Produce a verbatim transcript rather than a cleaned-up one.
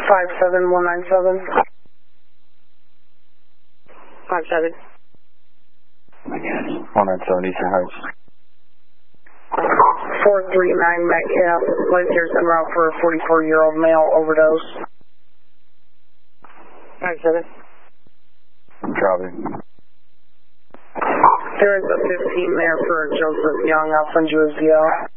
five seven one nine seven. five seven. one nine seven Eastern Heights. four three nine Metcalf, life here en route for a forty-four-year-old male overdose. five seven. Copy. There is a fifteen there for Joseph Young. I'll send you his V O.